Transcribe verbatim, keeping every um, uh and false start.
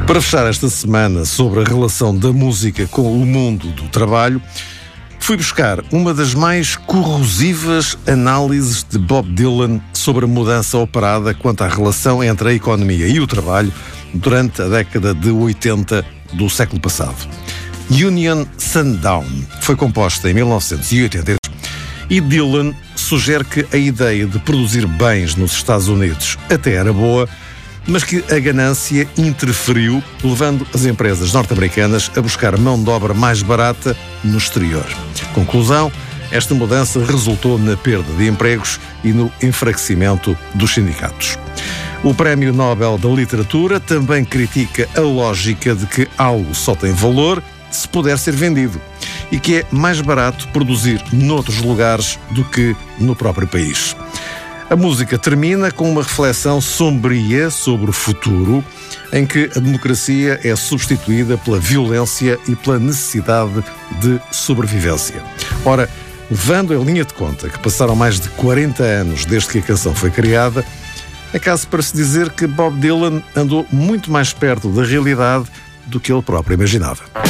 Para fechar esta semana sobre a relação da música com o mundo do trabalho, fui buscar uma das mais corrosivas análises de Bob Dylan sobre a mudança operada quanto à relação entre a economia e o trabalho durante a década de oitenta do século passado. Union Sundown foi composta em mil novecentos e oitenta e três e Dylan sugere que a ideia de produzir bens nos Estados Unidos até era boa, mas que a ganância interferiu, levando as empresas norte-americanas a buscar mão de obra mais barata no exterior. Conclusão, esta mudança resultou na perda de empregos e no enfraquecimento dos sindicatos. O Prémio Nobel da Literatura também critica a lógica de que algo só tem valor se puder ser vendido e que é mais barato produzir noutros lugares do que no próprio país. A música termina com uma reflexão sombria sobre o futuro, em que a democracia é substituída pela violência e pela necessidade de sobrevivência. Ora, levando em linha de conta que passaram mais de quarenta anos desde que a canção foi criada, é caso para se dizer que Bob Dylan andou muito mais perto da realidade do que ele próprio imaginava.